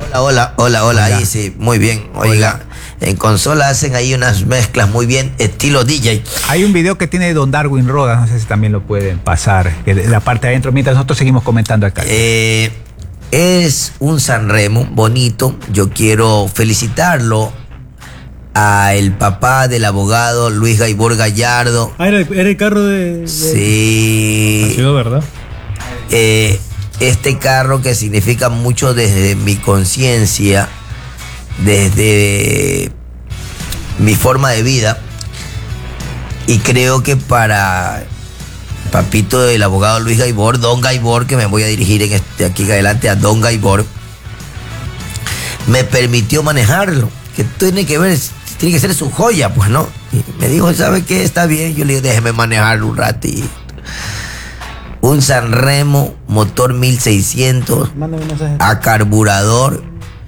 Hola, ahí sí, muy bien. Oiga, en consola hacen ahí unas mezclas muy bien, estilo DJ. Hay un video que tiene Don Darwin Rodas, no sé si también lo pueden pasar, que de la parte de adentro, mientras nosotros seguimos comentando acá. Es un Sanremo bonito. Yo quiero felicitarlo a el papá del abogado Luis Gaibor Gallardo. Era el carro de... Sí. Ha sido verdad. Este carro que significa mucho desde mi conciencia, desde mi forma de vida, y creo que para papito del abogado Luis Gaibor, Don Gaibor, que me voy a dirigir de aquí en adelante a Don Gaibor, me permitió manejarlo, que tiene que ser su joya, pues, ¿no? Y me dijo, ¿sabe qué? Está bien. Yo le dije, déjeme manejarlo un ratito. Un Sanremo, motor 1600, a carburador.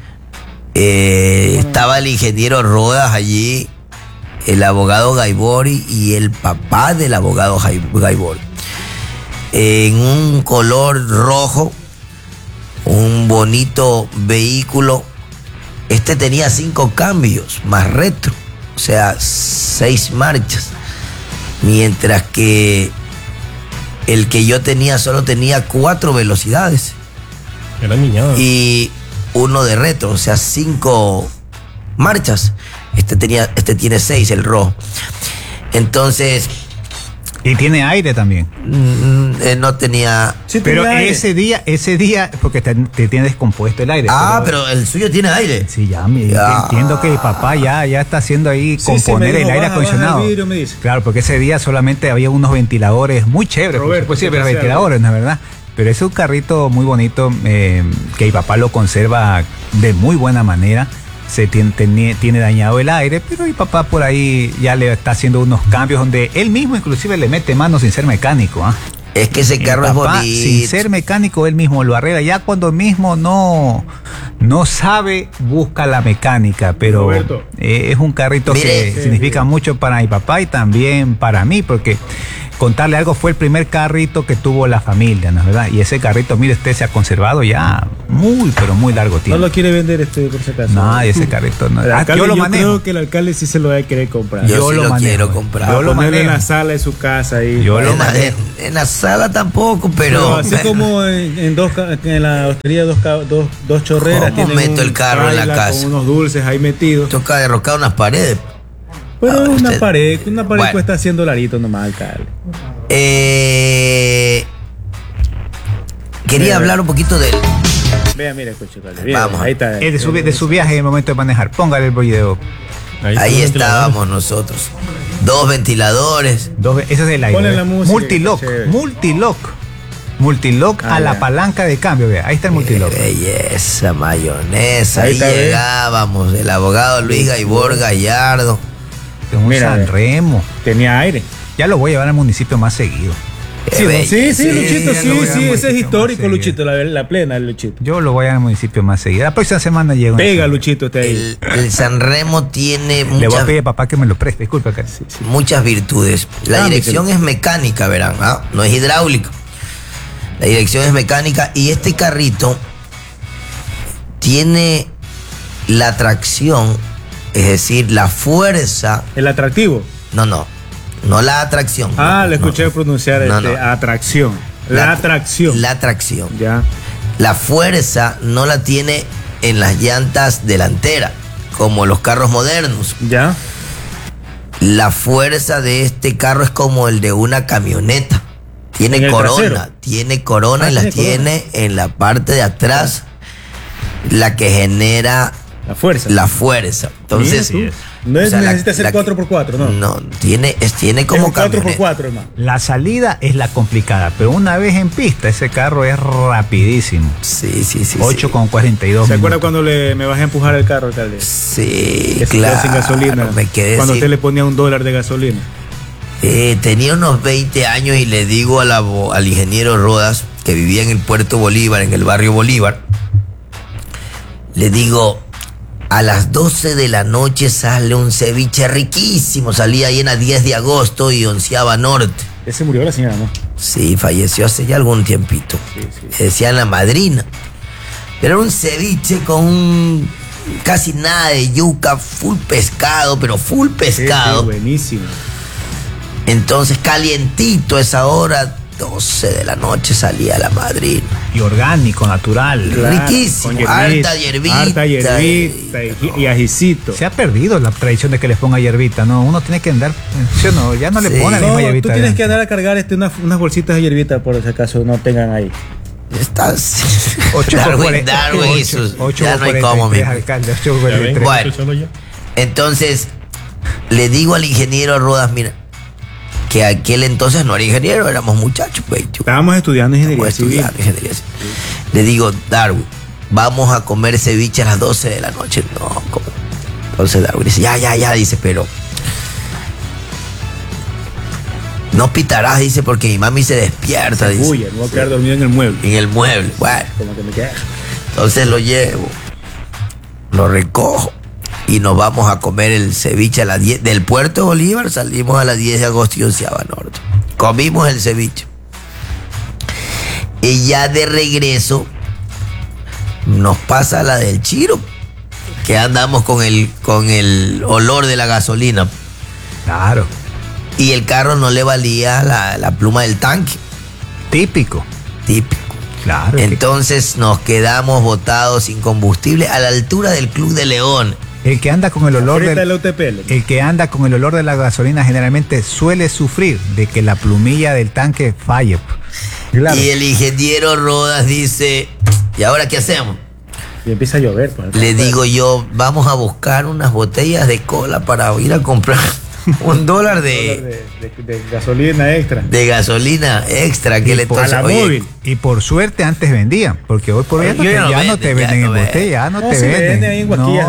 Estaba el ingeniero Rodas allí, el abogado Gaibor y el papá del abogado Gaibor. En un color rojo, un bonito vehículo. Este tenía 5 cambios, más retro, o sea, 6 marchas. Mientras que el que yo tenía solo tenía 4 velocidades. Era niñado. Y 1 de retro, o sea, 5 marchas. Este tiene 6, el rojo. Entonces... Y tiene aire también. No tenía... Sí, pero ese día, porque te tiene descompuesto el aire. Pero el suyo tiene aire. Sí, ya entiendo que el papá ya está haciendo ahí componer el aire acondicionado. Baja el vidrio, me dice. Claro, porque ese día solamente había unos ventiladores muy chéveres. Roberto, pues sí, pero ventiladores, ¿no es verdad? Pero es un carrito muy bonito que el papá lo conserva de muy buena manera. Tiene dañado el aire, pero mi papá por ahí ya le está haciendo unos cambios donde él mismo inclusive le mete mano sin ser mecánico. Es que ese carro es bonito. Sin ser mecánico, él mismo lo arregla. Ya cuando mismo no sabe, busca la mecánica. Pero es un carrito que significa mucho para mi papá y también para mí, porque contarle algo, fue el primer carrito que tuvo la familia, ¿no es verdad? Y ese carrito, mire usted, se ha conservado ya pero muy largo tiempo. ¿No lo quiere vender por si acaso? No, ese carrito no. Yo lo manejo. Creo que el alcalde sí se lo va a querer comprar. Yo sí lo quiero comprar. Yo lo manejo en la sala de su casa. Ahí. Yo lo manejo. En la sala tampoco, pero... así como en la hostería dos chorreras. ¿Cómo meto el carro en la casa? Con unos dulces ahí metidos. Toca derrocar unas paredes. Pero una pared cuesta $100 nomás, alcalde. Quería hablar un poquito de él. Vea, mira, escucha, vamos. Ahí está. De su viaje en el momento de manejar. Póngale el video. Ahí estábamos nosotros. 2 ventiladores. Ese es el aire. Ponle la música. Multilock a la palanca de cambio. Vea, ahí está el multilock. Belleza, mayonesa. Ahí está, llegábamos. El abogado Luis Gaibor Gallardo. Un Sanremo. Tenía aire. Ya lo voy a llevar al municipio más seguido. Sí, Luchito, ese es histórico, Luchito, la plena, Luchito. Yo lo voy a llevar al municipio más seguido. La próxima semana llego. Pega, Luchito, ahí. El Sanremo tiene muchas... Le voy a pedir a papá que me lo preste, disculpa. Muchas virtudes. La dirección es mecánica, verán, no es hidráulica. La dirección es mecánica y este carrito tiene la tracción, es decir, la fuerza. ¿El atractivo? No la atracción. Le escuché pronunciar atracción. La atracción. La tracción. Ya. La fuerza no la tiene en las llantas delanteras, como los carros modernos. Ya. La fuerza de este carro es como el de una camioneta. Tiene corona y las tiene en la parte de atrás, la que genera la fuerza. Entonces, no necesita ser 4x4, ¿no? No, tiene como 4x4, hermano. La salida es la complicada, pero una vez en pista, ese carro es rapidísimo. Sí. 8,42. ¿Se acuerda cuando me bajé a empujar el carro, alcalde? Sí, que claro. Sin gasolina. Me quedé cuando usted le ponía $1 de gasolina. Tenía unos 20 años y le digo al ingeniero Rodas, que vivía en el Puerto Bolívar, en el barrio Bolívar, le digo, a las 12 de la noche sale un ceviche riquísimo, salía ahí en la 10 de agosto y Onceava Norte. Ese murió la señora, ¿no? Sí, falleció hace ya algún tiempito. Sí. Decían la madrina. Pero era un ceviche con casi nada de yuca, full pescado, pero full pescado. Sí, buenísimo. Entonces, calientito a esa hora, 12 de la noche salía la madrina. Y orgánico, natural. Claro, Riquísimo, con harta hierbita. Y ajicito. Se ha perdido la tradición de que les ponga hierbita, ¿no? Uno tiene que andar, ¿sí o no? Ya no le ponen la misma hierbita. Tú tienes que andar a cargar unas bolsitas de hierbita por si acaso no tengan ahí. Estás 8 Darwin y sus... Ya no hay cómo, mi. Bueno, entonces le digo al ingeniero Rodas, mira, que aquel entonces no era ingeniero, éramos muchachos, 21. Estábamos estudiando ingeniería civil. Le digo, Darwin, vamos a comer ceviche a las 12 de la noche. No, ¿cómo? Entonces Darwin dice, ya, dice, pero no pitarás, dice, porque mi mami se despierta. Dice, uy, me voy a quedar dormido en el mueble. En el mueble, bueno. Como que me queda. Entonces lo llevo, lo recojo y nos vamos a comer el ceviche a las 10 del Puerto Bolívar. Salimos a las 10 de agosto y Onceava Norte. Comimos el ceviche. Y ya de regreso nos pasa la del Chiro, que andamos con el olor de la gasolina. Claro. Y el carro no le valía la pluma del tanque. Típico. Claro. Entonces nos quedamos botados sin combustible a la altura del Club de León. El que anda con el olor el que anda con el olor de la gasolina generalmente suele sufrir de que la plumilla del tanque falle. Claro. Y el ingeniero Rodas dice, ¿y ahora qué hacemos? Y empieza a llover. Pues, le digo yo, vamos a buscar unas botellas de cola para ir a comprar $1 de gasolina extra. De gasolina extra que le toca a la móvil. Y por suerte antes vendían, porque hoy por hoy ya no te venden en botella, ya no te venden. Ahí en Guaquillas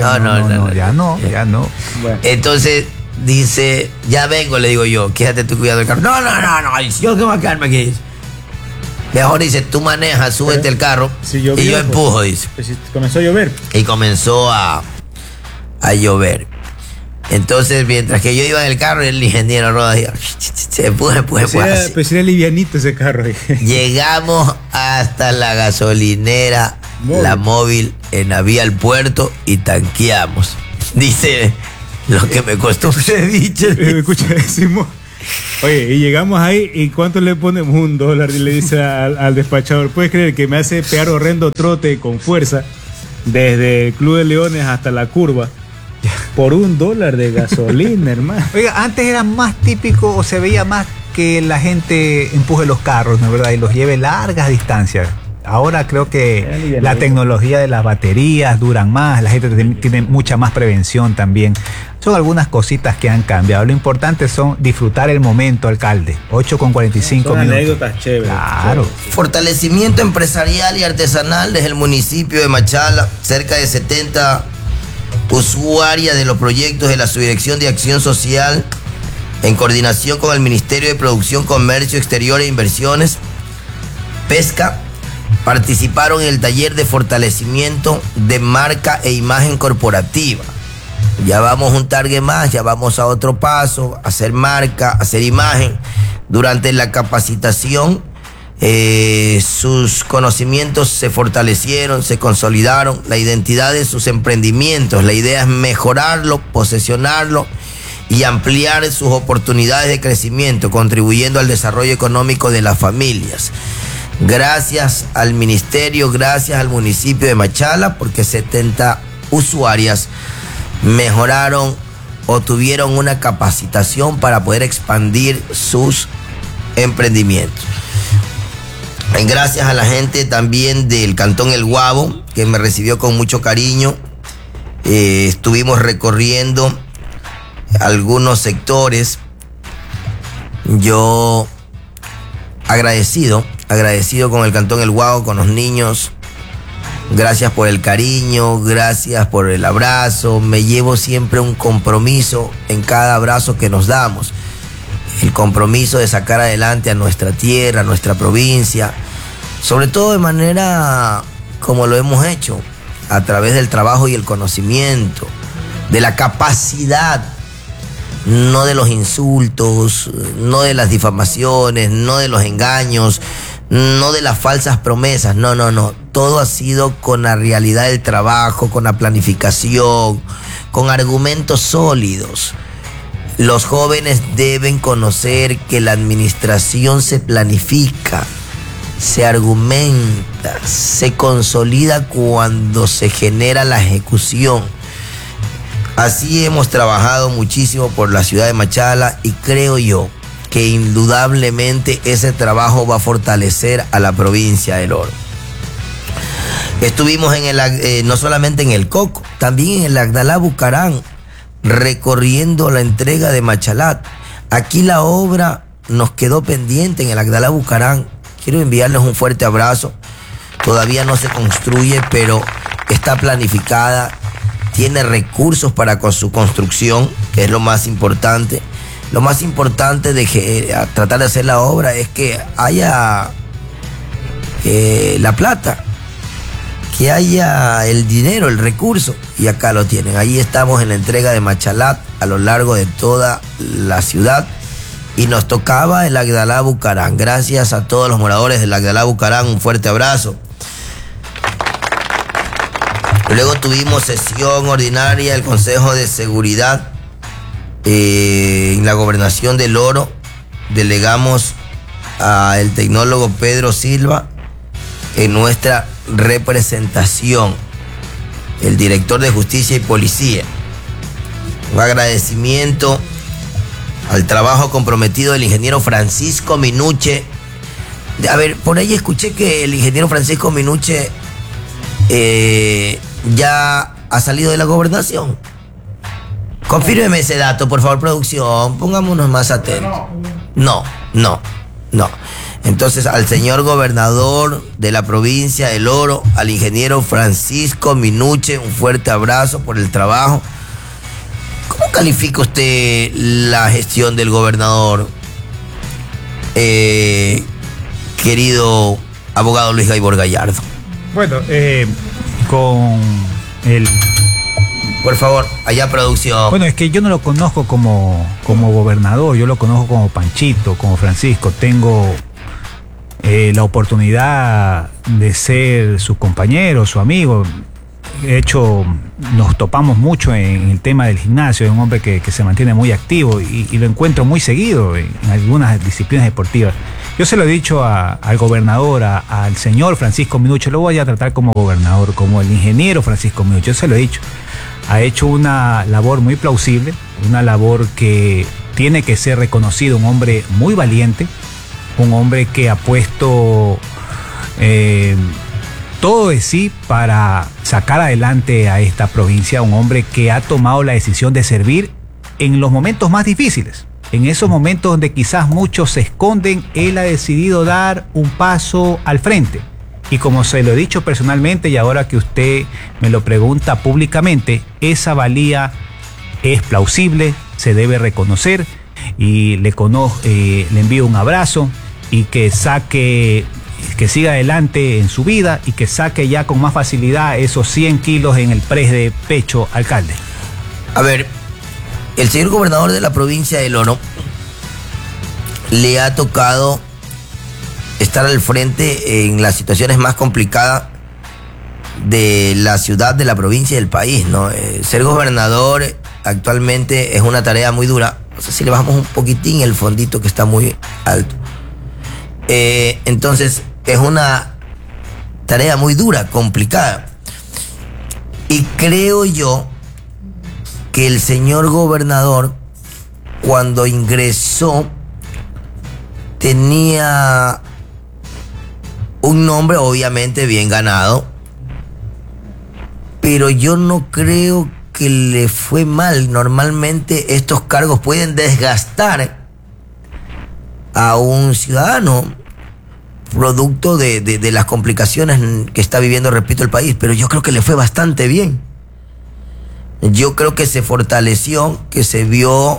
ya no. Bueno. Entonces dice, ya vengo, le digo yo, quédate tú cuidado del carro. No, yo que voy a quedarme aquí. Mejor dice, tú manejas, súbete el carro y yo empujo, dice. Pues comenzó a llover. Y comenzó a llover. Entonces, mientras que yo iba en el carro, el ingeniero Rodas se puede. Pues era livianito ese carro. Llegamos hasta la gasolinera, la móvil, en la vía al puerto y tanqueamos. Dice, lo que me costó un ceviche. Escucha, decimos, oye, y llegamos ahí, ¿y cuánto le ponemos? $1. Y le dice al despachador, ¿puedes creer que me hace pegar horrendo trote con fuerza desde el Club de Leones hasta la curva? Por $1 de gasolina, hermano. Oiga, antes era más típico o se veía más que la gente empuje los carros, ¿no es verdad? Y los lleve largas distancias. Ahora creo que la tecnología de las baterías duran más, la gente tiene mucha más prevención también. Son algunas cositas que han cambiado. Lo importante son disfrutar el momento, alcalde. 8:45 son minutos. Anécdotas chéveres. Claro. Fortalecimiento empresarial y artesanal desde el municipio de Machala, cerca de 70 usuaria de los proyectos de la Subdirección de Acción Social en coordinación con el Ministerio de Producción, Comercio Exterior e Inversiones, Pesca, participaron en el taller de fortalecimiento de marca e imagen corporativa. Ya vamos un target más, ya vamos a otro paso, hacer marca, hacer imagen. Durante la capacitación, sus conocimientos se fortalecieron, se consolidaron, la identidad de sus emprendimientos. La idea es mejorarlo, posesionarlo y ampliar sus oportunidades de crecimiento, contribuyendo al desarrollo económico de las familias. Gracias al ministerio, gracias al municipio de Machala, porque 70 usuarias mejoraron o tuvieron una capacitación para poder expandir sus emprendimientos. Gracias a la gente también del Cantón El Guabo, que me recibió con mucho cariño. Estuvimos recorriendo algunos sectores. Yo agradecido con el Cantón El Guabo, con los niños. Gracias por el cariño, gracias por el abrazo. Me llevo siempre un compromiso en cada abrazo que nos damos. El compromiso de sacar adelante a nuestra tierra, a nuestra provincia, sobre todo de manera como lo hemos hecho, a través del trabajo y el conocimiento, de la capacidad, no de los insultos, no de las difamaciones, no de los engaños, no de las falsas promesas, no. Todo ha sido con la realidad del trabajo, con la planificación, con argumentos sólidos. Los jóvenes deben conocer que la administración se planifica, se argumenta, se consolida cuando se genera la ejecución. Así hemos trabajado muchísimo por la ciudad de Machala y creo yo que indudablemente ese trabajo va a fortalecer a la provincia del Oro. Estuvimos no solamente en el Coco, también en el Agdalá Bucarán, recorriendo la entrega de Machalat. Aquí la obra nos quedó pendiente en el Agdalá Bucarán. Quiero enviarles un fuerte abrazo. Todavía no se construye, pero está planificada, tiene recursos para su construcción, que es lo más importante. Lo más importante de tratar de hacer la obra es que haya la plata, que haya el dinero, el recurso, y acá lo tienen. Ahí estamos en la entrega de Machalat a lo largo de toda la ciudad y nos tocaba el Agdalá Bucarán. Gracias a todos los moradores del Agdalá Bucarán, un fuerte abrazo. Luego tuvimos sesión ordinaria del Consejo de Seguridad en la Gobernación del Oro. Delegamos al tecnólogo Pedro Silva en nuestra representación, el director de Justicia y Policía. Un agradecimiento al trabajo comprometido del ingeniero Francisco Minuche. A ver, por ahí escuché que el ingeniero Francisco Minuche ya ha salido de la gobernación. Confírmeme ese dato, por favor, producción. Pongámonos más atentos. No. Entonces, al señor gobernador de la provincia del Oro, al ingeniero Francisco Minuche, un fuerte abrazo por el trabajo. ¿Cómo califica usted la gestión del gobernador, querido abogado Luis Gaibor Gallardo? Bueno, con el... Por favor, allá producción. Bueno, es que yo no lo conozco como gobernador, yo lo conozco como Panchito, como Francisco. Tengo la oportunidad de ser su compañero, su amigo. De hecho, nos topamos mucho en el tema del gimnasio. Es un hombre que se mantiene muy activo y lo encuentro muy seguido en algunas disciplinas deportivas. Yo se lo he dicho al gobernador, al señor Francisco Minuche, lo voy a tratar como gobernador, como el ingeniero Francisco Minuche. Yo se lo he dicho. Ha hecho una labor muy plausible, una labor que tiene que ser reconocido, un hombre muy valiente, un hombre que ha puesto todo de sí para sacar adelante a esta provincia, un hombre que ha tomado la decisión de servir en los momentos más difíciles, en esos momentos donde quizás muchos se esconden. Él ha decidido dar un paso al frente. Y como se lo he dicho personalmente y ahora que usted me lo pregunta públicamente, esa valía es plausible, se debe reconocer y le envío un abrazo y que siga adelante en su vida y que saque ya con más facilidad esos 100 kilos en el press de pecho, alcalde. A ver, el señor gobernador de la provincia del Oro le ha tocado estar al frente en las situaciones más complicadas de la ciudad, de la provincia y del país, ¿no? Ser gobernador actualmente es una tarea muy dura. No sé si le bajamos un poquitín el fondito que está muy alto. Entonces, es una tarea muy dura, complicada. Y creo yo que el señor gobernador, cuando ingresó, tenía un nombre obviamente bien ganado, pero yo no creo que le fue mal. Normalmente estos cargos pueden desgastar a un ciudadano producto de las complicaciones que está viviendo, repito, el país, pero yo creo que le fue bastante bien. Yo creo que se fortaleció, que se vio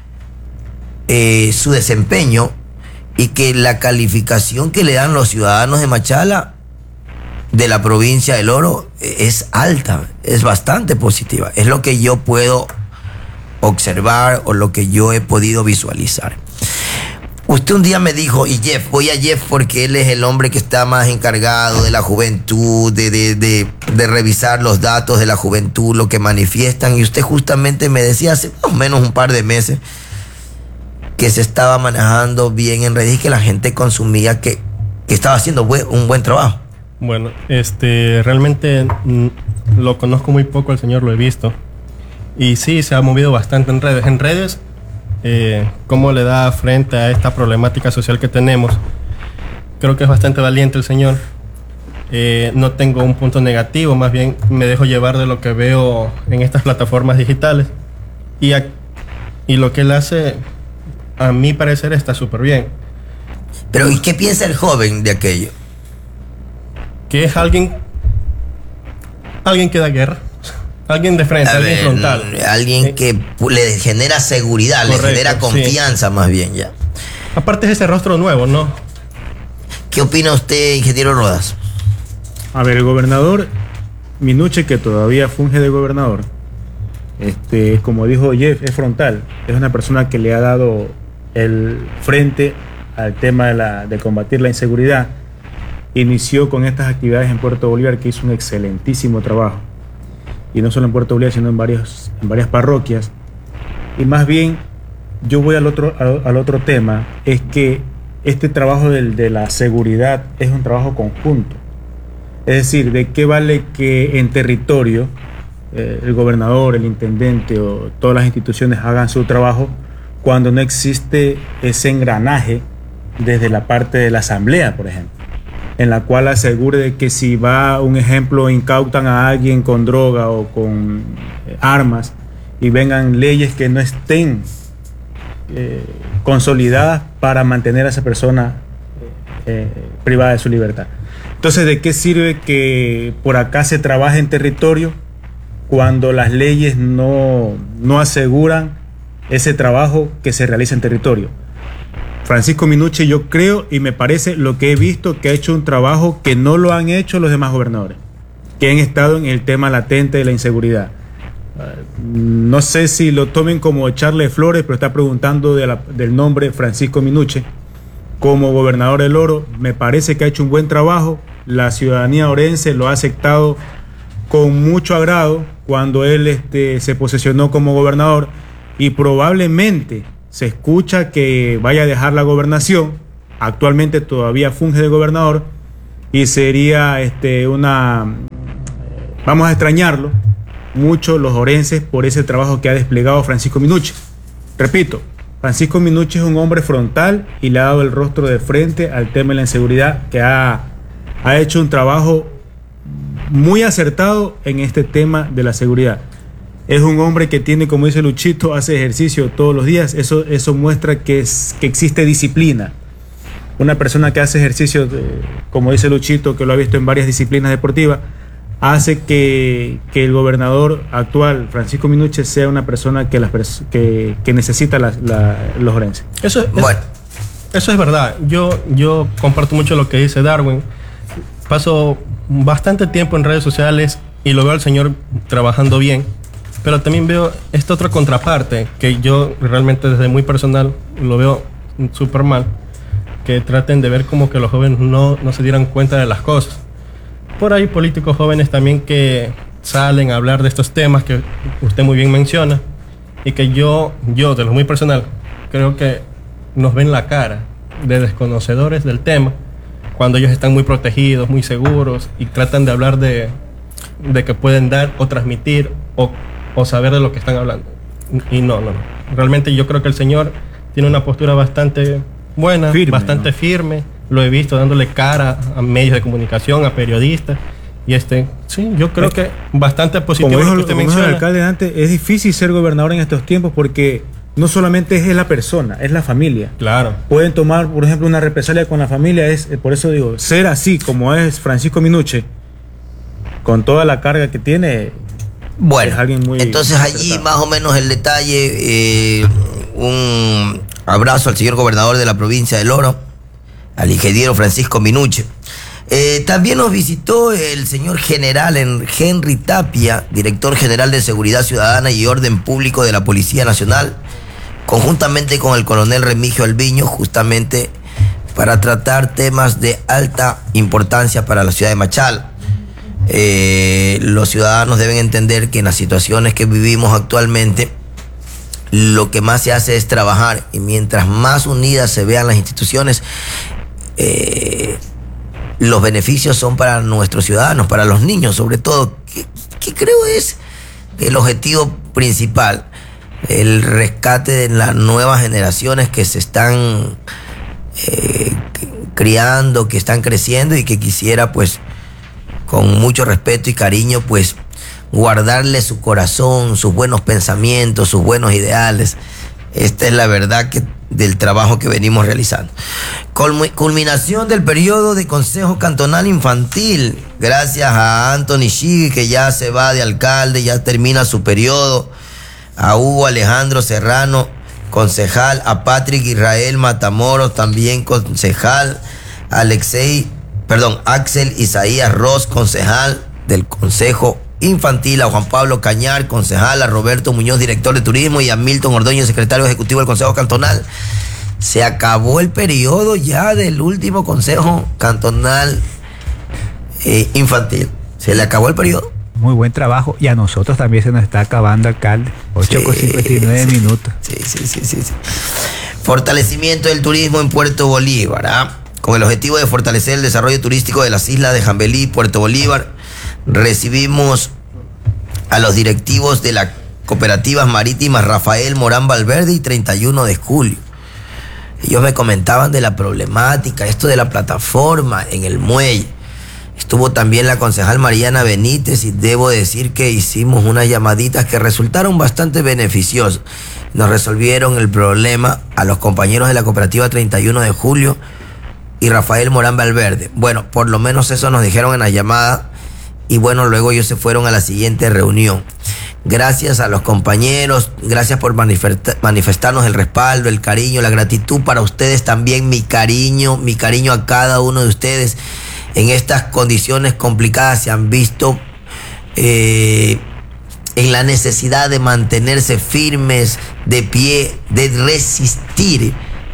su desempeño y que la calificación que le dan los ciudadanos de Machala, de la provincia del Oro, es alta, es bastante positiva. Es lo que yo puedo observar o lo que yo he podido visualizar. Usted un día me dijo, y Jeff, voy a Jeff porque él es el hombre que está más encargado de la juventud, de revisar los datos de la juventud, lo que manifiestan, y usted justamente me decía hace más o menos un par de meses que se estaba manejando bien en redes y que la gente consumía, que estaba haciendo un buen trabajo. Bueno, realmente lo conozco muy poco al señor, lo he visto. Y sí, se ha movido bastante en redes. En redes, cómo le da frente a esta problemática social que tenemos. Creo que es bastante valiente el señor. No tengo un punto negativo, más bien me dejo llevar de lo que veo en estas plataformas digitales. Y lo que él hace, a mi parecer, está súper bien. Pero ¿y qué piensa el joven de aquello? Que es alguien que da guerra. Alguien de frente, alguien frontal. Alguien que le genera seguridad, correcto, le genera confianza, sí. Más bien ya. Aparte es ese rostro nuevo, ¿no? ¿Qué opina usted, ingeniero Rodas? A ver, el gobernador Minuche, que todavía funge de gobernador, como dijo Jeff, es frontal. Es una persona que le ha dado el frente al tema de combatir la inseguridad. Inició con estas actividades en Puerto Bolívar, que hizo un excelentísimo trabajo. Y no solo en Puerto Bolívar, sino en varias parroquias. Y más bien, yo voy al otro tema, es que este trabajo de la seguridad es un trabajo conjunto. Es decir, ¿de qué vale que en territorio el gobernador, el intendente o todas las instituciones hagan su trabajo cuando no existe ese engranaje desde la parte de la asamblea, por ejemplo, en la cual asegure de que si va, un ejemplo, incautan a alguien con droga o con armas y vengan leyes que no estén consolidadas para mantener a esa persona privada de su libertad? Entonces, ¿de qué sirve que por acá se trabaje en territorio cuando las leyes no aseguran ese trabajo que se realiza en territorio? Francisco Minuche, yo creo y me parece, lo que he visto, que ha hecho un trabajo que no lo han hecho los demás gobernadores, que han estado en el tema latente de la inseguridad. No sé si lo tomen como echarle flores, pero está preguntando del nombre Francisco Minuche como gobernador del Oro. Me parece que ha hecho un buen trabajo. La ciudadanía orense lo ha aceptado con mucho agrado cuando él se posesionó como gobernador, y probablemente se escucha que vaya a dejar la gobernación. Actualmente todavía funge de gobernador y sería vamos a extrañarlo mucho los orenses por ese trabajo que ha desplegado Francisco Minuche. Repito, Francisco Minuche es un hombre frontal y le ha dado el rostro de frente al tema de la inseguridad, que ha hecho un trabajo muy acertado en este tema de la seguridad. Es un hombre que tiene, como dice Luchito, hace ejercicio todos los días. Eso muestra que existe disciplina. Una persona que hace ejercicio, como dice Luchito, que lo ha visto en varias disciplinas deportivas, hace que el gobernador actual, Francisco Minuche, sea una persona que necesita los orenses. Eso es verdad. Yo comparto mucho lo que dice Darwin. Paso bastante tiempo en redes sociales y lo veo al señor trabajando bien. Pero también veo esta otra contraparte, que yo realmente desde muy personal lo veo súper mal, que traten de ver como que los jóvenes no se dieran cuenta de las cosas. Por ahí políticos jóvenes también que salen a hablar de estos temas que usted muy bien menciona, y que yo de lo muy personal, creo que nos ven la cara de desconocedores del tema, cuando ellos están muy protegidos, muy seguros, y tratan de hablar de que pueden dar o transmitir o saber de lo que están hablando. Y no. Realmente yo creo que el señor tiene una postura bastante buena, bastante firme. Lo he visto dándole cara a medios de comunicación, a periodistas. Y sí, yo creo que bastante positivo lo que usted menciona. Como el alcalde antes, es difícil ser gobernador en estos tiempos porque no solamente es la persona, es la familia. Claro. Pueden tomar, por ejemplo, una represalia con la familia. Por eso digo, ser así como es Francisco Minuche, con toda la carga que tiene. Bueno, entonces allí más o menos el detalle. Un abrazo al señor gobernador de la provincia del Oro, al ingeniero Francisco Minuche. También nos visitó el señor general Henry Tapia, director general de Seguridad Ciudadana y Orden Público de la Policía Nacional. conjuntamente con el coronel Remigio Alviño, justamente para tratar temas de alta importancia para la ciudad de Machala. Los ciudadanos deben entender que en las situaciones que vivimos actualmente, lo que más se hace es trabajar, y mientras más unidas se vean las instituciones, los beneficios son para nuestros ciudadanos, para los niños sobre todo, que creo es el objetivo principal, el rescate de las nuevas generaciones que se están criando, que están creciendo, y que quisiera, pues, con mucho respeto y cariño, pues, guardarle su corazón, sus buenos pensamientos, sus buenos ideales. Esta es la verdad del trabajo que venimos realizando. Culminación del periodo de Consejo Cantonal Infantil, gracias a Anthony Shigui, que ya se va de alcalde, ya termina su periodo, a Hugo Alejandro Serrano, concejal, a Patrick Israel Matamoros, también concejal, Axel Isaías Ross, concejal del Consejo Infantil, a Juan Pablo Cañar, concejal, a Roberto Muñoz, director de turismo, y a Milton Ordoño, secretario ejecutivo del Consejo Cantonal. Se acabó el periodo ya del último Consejo Cantonal Infantil. Se le acabó el periodo. Muy buen trabajo, y a nosotros también se nos está acabando, alcalde. 8:59 minutos. Sí. Fortalecimiento del turismo en Puerto Bolívar, con el objetivo de fortalecer el desarrollo turístico de las islas de Jambelí y Puerto Bolívar. Recibimos a los directivos de las cooperativas marítimas Rafael Morán Valverde y 31 de Julio. Ellos me comentaban de la problemática, esto de la plataforma en el muelle. Estuvo también la concejal Mariana Benítez, y debo decir que hicimos unas llamaditas que resultaron bastante beneficiosas. Nos resolvieron el problema a los compañeros de la cooperativa 31 de Julio y Rafael Morán Valverde. Bueno, por lo menos eso nos dijeron en la llamada. Y bueno, luego ellos se fueron a la siguiente reunión. Gracias a los compañeros, gracias por manifestarnos el respaldo, el cariño, la gratitud para ustedes también, mi cariño a cada uno de ustedes. En estas condiciones complicadas se han visto en la necesidad de mantenerse firmes, de pie, de resistir.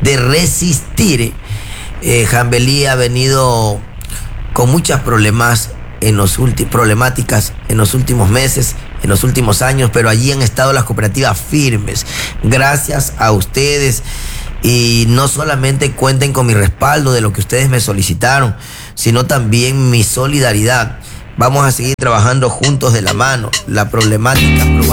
Jambelí ha venido con muchas problemáticas en los últimos meses, en los últimos años, pero allí han estado las cooperativas firmes. Gracias a ustedes, y no solamente cuenten con mi respaldo de lo que ustedes me solicitaron, sino también mi solidaridad. Vamos a seguir trabajando juntos de la mano. La problemática probablemente